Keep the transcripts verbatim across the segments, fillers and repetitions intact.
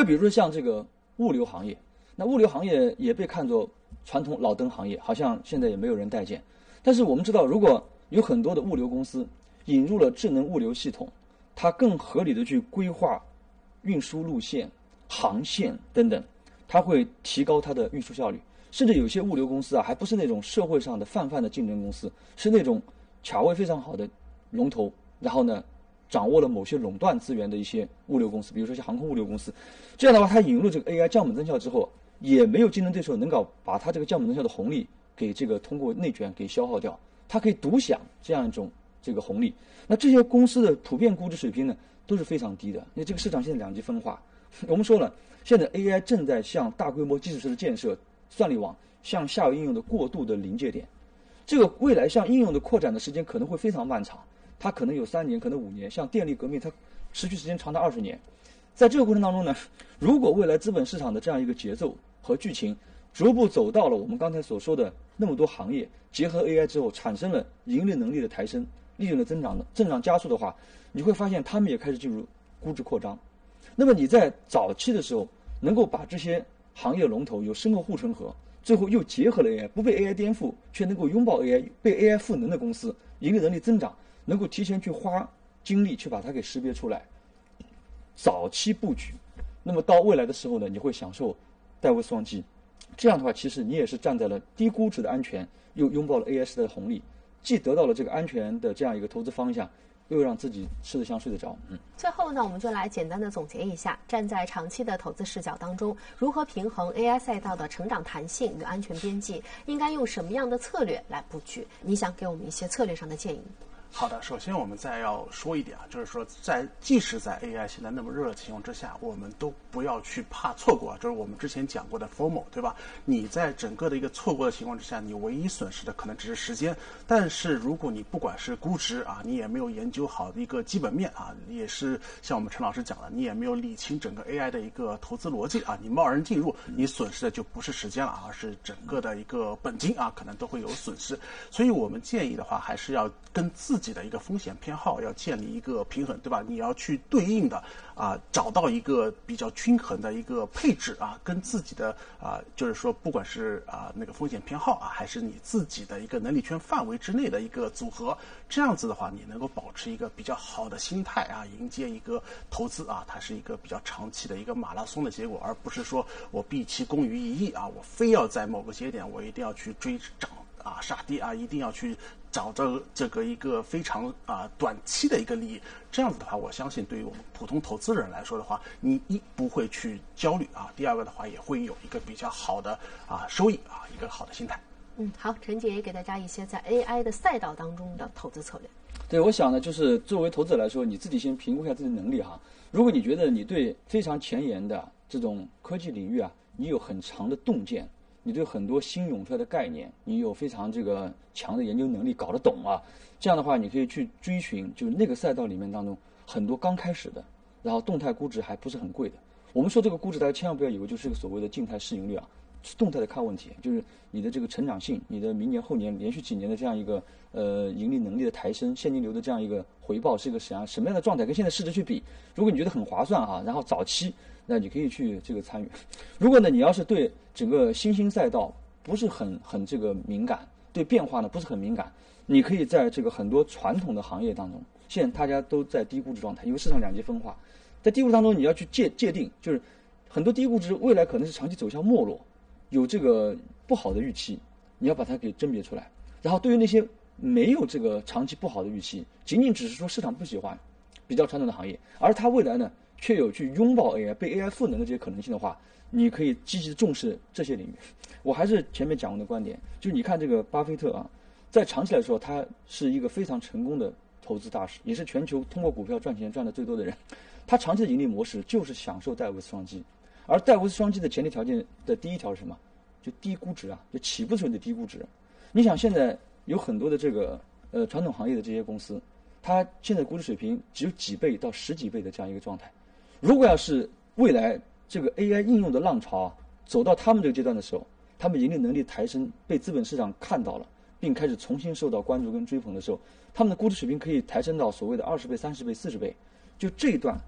有比如说像这个物流行业，那物流行业也被看作传统老登行业，好像现在也没有人待见。但是我们知道，如果有很多的物流公司引入了智能物流系统，它更合理的去规划运输路线、航线等等，它会提高它的运输效率。甚至有些物流公司啊，还不是那种社会上的泛泛的竞争公司，是那种卡位非常好的龙头，然后呢，掌握了某些垄断资源的一些物流公司，比如说像航空物流公司。这样的话，它引入这个 A I 降本增效之后，也没有竞争对手能够把它这个降本增效的红利给这个通过内卷给消耗掉，它可以独享这样一种这个红利。那这些公司的普遍估值水平呢，都是非常低的，因为这个市场现在两极分化。我们说了，现在 A I 正在向大规模基础设施建设、算力网向下游应用的过渡的临界点，这个未来向应用的扩展的时间可能会非常漫长，它可能有三年，可能五年，像电力革命，它持续时间长达二十年。在这个过程当中呢，如果未来资本市场的这样一个节奏和剧情逐步走到了我们刚才所说的那么多行业结合 A I 之后，产生了盈利能力的抬升、利润的增长的增长加速的话，你会发现他们也开始进入估值扩张。那么你在早期的时候能够把这些行业龙头有深厚护城河，最后又结合了 A I， 不被 A I 颠覆，却能够拥抱 A I， 被 A I 赋能的公司，盈利能力增长，能够提前去花精力去把它给识别出来，早期布局。那么到未来的时候呢，你会享受戴维斯旺机。这样的话，其实你也是站在了低估值的安全，又拥抱了 A I 时代的红利，既得到了这个安全的这样一个投资方向，又让自己吃得香睡得着。嗯。 最后呢，我们就来简单的总结一下，站在长期的投资视角当中，如何平衡 A I 赛道的成长弹性与安全边际，应该用什么样的策略来布局？你想给我们一些策略上的建议？ 好的，首先我们再要说一点啊，就是说在即使在 A I 现在那么热的情况之下，我们都不要去怕错过啊，就是我们之前讲过的 F O M O， 对吧？你在整个的一个错过的情况之下，你唯一损失的可能只是时间。但是如果你不管是估值啊，你也没有研究好的一个基本面啊，也是像我们陈老师讲的，你也没有理清整个 A I 的一个投资逻辑啊，你贸然进入，你损失的就不是时间了，而是整个的一个本金啊，可能都会有损失。所以我们建议的话，还是要跟自己的一个风险偏好要建立一个平衡，对吧？你要去对应的啊，找到一个比较均衡的一个配置啊，跟自己的啊，就是说不管是啊那个风险偏好啊，还是你自己的一个能力圈范围之内的一个组合，这样子的话，你能够保持一个比较好的心态啊，迎接一个投资啊，它是一个比较长期的一个马拉松的结果，而不是说我毕其功于一役啊，我非要在某个节点我一定要去追涨啊杀跌啊，一定要去找到这个一个非常啊短期的一个利益，这样子的话，我相信对于我们普通投资人来说的话，你一不会去焦虑啊，第二个的话也会有一个比较好的啊收益啊，一个好的心态。 嗯，好，陈姐也给大家一些在 A I 的赛道当中的投资策略。 对，我想呢，就是作为投资者来说，你自己先评估一下自己的能力哈。如果你觉得你对非常前沿的这种科技领域啊，你有很长的洞见。你对很多新涌出来的概念，你有非常这个强的研究能力，搞得懂啊。这样的话，你可以去追寻，就是那个赛道里面当中很多刚开始的，然后动态估值还不是很贵的。我们说这个估值，大家千万不要以为就是个所谓的静态市盈率啊，是动态的看问题，就是你的这个成长性，你的明年后年连续几年的这样一个呃盈利能力的抬升，现金流的这样一个回报是一个什样什么样的状态，跟现在市值去比。如果你觉得很划算啊，然后早期。那你可以去这个参与。如果呢，你要是对整个新兴赛道不是很很这个敏感，对变化呢不是很敏感，你可以在这个很多传统的行业当中，现在大家都在低估值状态，因为市场两极分化，在低估值当中你要去界界定，就是很多低估值未来可能是长期走向没落，有这个不好的预期，你要把它给甄别出来。然后对于那些没有这个长期不好的预期，仅仅只是说市场不喜欢比较传统的行业，而它未来呢却有去拥抱 A I、被 A I 赋能的这些可能性的话，你可以积极的重视这些领域。我还是前面讲过的观点，就是你看这个巴菲特啊，在长期来说，他是一个非常成功的投资大师，也是全球通过股票赚钱赚的最多的人。他长期的盈利模式就是享受戴维斯双击，而戴维斯双击的前提条件的第一条是什么？就低估值啊，就起步时候的低估值。你想现在有很多的这个呃传统行业的这些公司，它现在估值水平只有几倍到十几倍的这样一个状态。如果要是未来这个 A I 应用的浪潮啊走到他们这个阶段的时候，他们盈利能力抬升被资本市场看到了，并开始重新受到关注跟追捧的时候，他们的估值水平可以抬升到所谓的二十倍、三十倍、四十倍。就这一段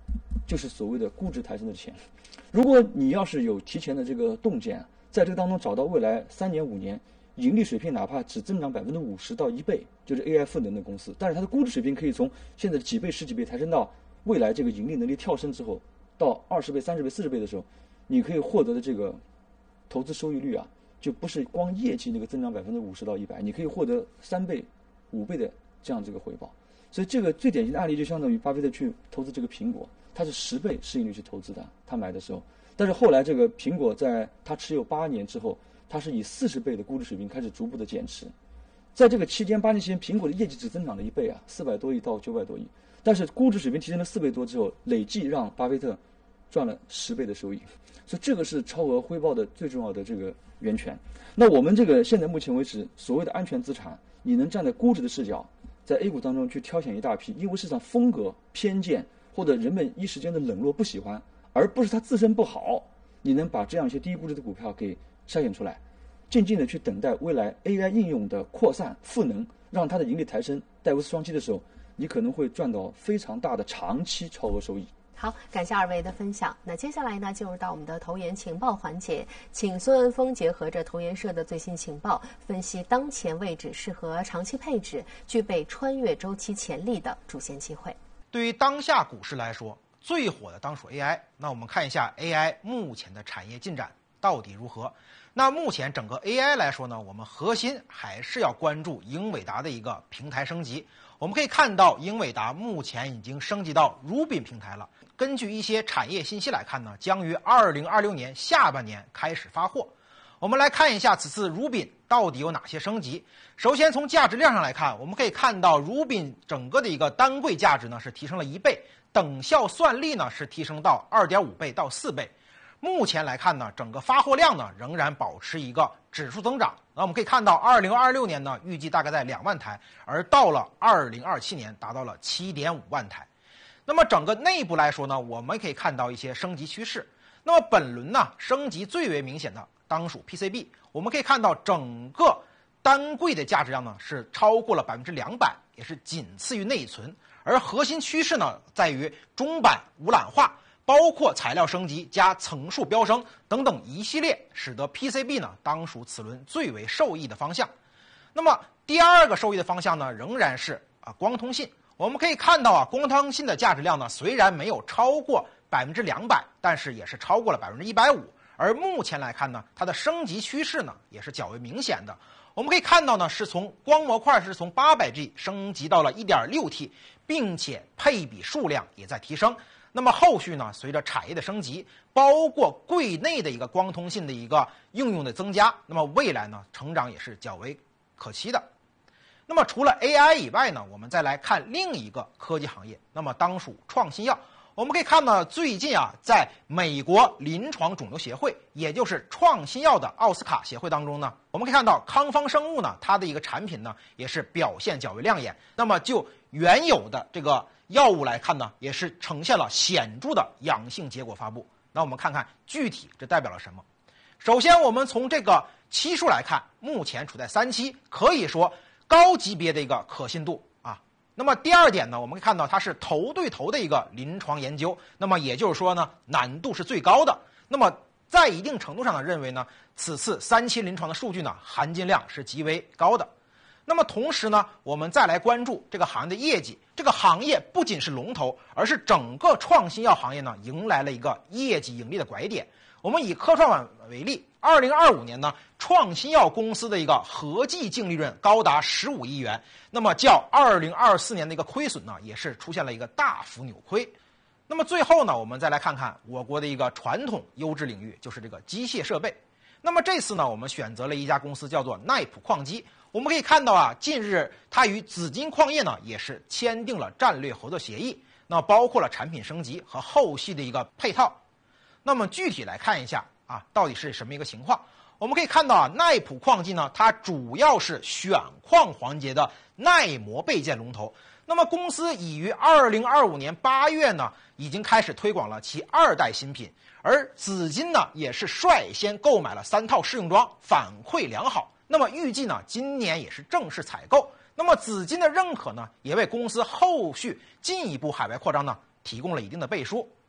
就是所谓的估值抬升的钱。如果你要是有提前的这个洞见，在这个当中找到未来三年五年盈利水平哪怕只增长百分之五十到一倍，就是 A I 赋能的公司，但是它的估值水平可以从现在的几倍十几倍抬升到未来这个盈利能力跳升之后到二十倍三十倍四十倍的时候，你可以获得的这个投资收益率啊，就不是光业绩那个增长百分之五十到一百，你可以获得三倍五倍的这样这个回报。所以这个最典型的案例就相当于巴菲特去投资这个苹果，他是十倍市盈率去投资的，他买的时候，但是后来这个苹果在他持有八年之后，它是以四十倍的估值水平开始逐步的减持，在这个期间八年期间，苹果的业绩只增长了一倍啊，四百多亿到九百多亿，但是估值水平提升了四倍多之后，累计让巴菲特赚了十倍的收益，所以这个是超额回报的最重要的这个源泉。那我们这个现在目前为止所谓的安全资产，你能站在估值的视角，在 A 股当中去挑选一大批，因为市场风格偏见或者人们一时间的冷落不喜欢，而不是它自身不好，你能把这样一些低估值的股票给筛选出来，静静的去等待未来 A I 应用的扩散赋能，让它的盈利抬升，戴维斯双击的时候，你可能会赚到非常大的长期超额收益。 好，感谢二位的分享。那接下来呢，进入到我们的投研情报环节，请孙文峰结合着投研社的最新情报，分析当前位置适合长期配置、具备穿越周期潜力的主线机会。 对于当下股市来说，最火的当属 A I。那我们看一下 A I 目前的产业进展到底如何？那目前整个 A I 来说呢，我们核心还是要关注英伟达的一个平台升级。我们可以看到，英伟达目前已经升级到 Rubin 平台了。根据一些产业信息来看呢，将于二零二六年下半年开始发货。我们来看一下此次 Rubin 到底有哪些升级。首先从价值链上来看，我们可以看到 Rubin 整个的一个单柜价值呢是提升了一倍，等效算力呢是提升到 二点五倍到四倍。目前来看呢，整个发货量呢仍然保持一个指数增长。那我们可以看到，二零二六年呢预计大概在两万台，而到了二零二七年达到了 七点五万台。那么整个内部来说呢，我们可以看到一些升级趋势。那么本轮呢，升级最为明显的当属 P C B。我们可以看到，整个单柜的价值量呢是超过了百分之两百，也是仅次于内存。而核心趋势呢，在于中板无缆化，包括材料升级加层数飙升等等一系列，使得 P C B 呢当属此轮最为受益的方向。那么第二个受益的方向呢，仍然是啊光通信。我们可以看到啊，光通信的价值量呢，虽然没有超过百分之两百，但是也是超过了百分之一百五。而目前来看呢，它的升级趋势呢，也是较为明显的。我们可以看到呢，是从光模块是从 八百 G 升级到了 一点六 T， 并且配比数量也在提升。那么后续呢，随着产业的升级，包括柜内的一个光通信的一个应用的增加，那么未来呢，成长也是较为可期的。那么除了 A I 以外呢，我们再来看另一个科技行业，那么当属创新药。我们可以看到，最近啊，在美国临床肿瘤协会，也就是创新药的奥斯卡协会当中呢，我们可以看到康方生物呢，它的一个产品呢，也是表现较为亮眼。那么就原有的这个药物来看呢，也是呈现了显著的阳性结果发布。那我们看看具体这代表了什么？首先，我们从这个期数来看，目前处在三期，可以说高级别的一个可信度啊。那么第二点呢，我们可以看到它是头对头的一个临床研究，那么也就是说呢，难度是最高的。那么在一定程度上呢，认为呢，此次三期临床的数据呢，含金量是极为高的。那么同时呢，我们再来关注这个行业的业绩。这个行业不仅是龙头，而是整个创新药行业呢，迎来了一个业绩盈利的拐点。我们以科创板为例，二零二五年呢，创新药公司的一个合计净利润高达十五亿元，那么较二零二四年的一个亏损呢，也是出现了一个大幅扭亏。那么最后呢，我们再来看看我国的一个传统优质领域，就是这个机械设备。那么这次呢，我们选择了一家公司叫做耐普矿机。我们可以看到啊，近日它与紫金矿业呢也是签订了战略合作协议，那包括了产品升级和后续的一个配套。那么具体来看一下啊，到底是什么一个情况？我们可以看到啊，耐普矿机呢，它主要是选矿环节的耐磨备件龙头。那么公司已于二零二五年八月呢，已经开始推广了其二代新品，而紫金呢也是率先购买了三套试用装，反馈良好。那么预计呢，今年也是正式采购。那么紫金的认可呢，也为公司后续进一步海外扩张呢提供了一定的背书。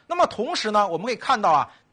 那么同时呢，我们可以看到啊，